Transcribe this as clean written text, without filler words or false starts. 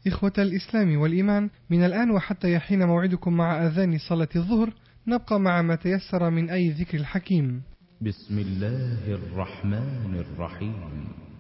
إخوة الإسلام والإيمان، من الآن وحتى يحين موعدكم مع أذان صلاة الظهر نبقى مع ما تيسر من أي ذكر الحكيم. بسم الله الرحمن الرحيم.